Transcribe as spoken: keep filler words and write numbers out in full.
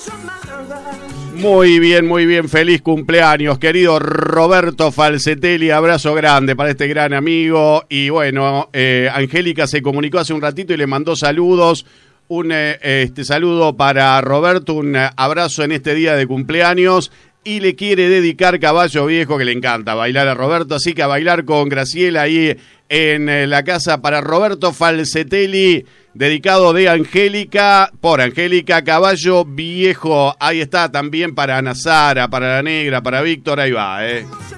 Muy bien, muy bien, feliz cumpleaños, querido Roberto Falcetelli, abrazo grande para este gran amigo. Y bueno, eh, Angélica se comunicó hace un ratito y le mandó saludos, un eh, este saludo para Roberto, un abrazo en este día de cumpleaños. Y le quiere dedicar Caballo Viejo, que le encanta bailar a Roberto, así que a bailar con Graciela ahí en la casa para Roberto Falcetelli, dedicado de Angélica, por Angélica, Caballo Viejo. Ahí está también para Ana Sara, para la Negra, para Víctor, ahí va, eh.